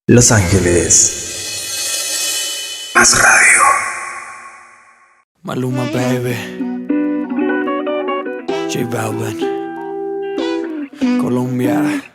Los Ángeles. Más radio. Maluma, baby. J Balvin. Colombia.